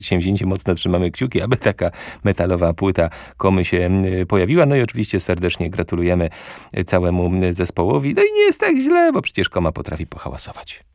przedsięwzięcie. Mocno trzymamy kciuki, aby taka metalowa płyta Komy się pojawiła. No i oczywiście serdecznie gratulujemy całemu zespołowi. No i nie jest tak źle, bo przecież Koma potrafi pohałasować.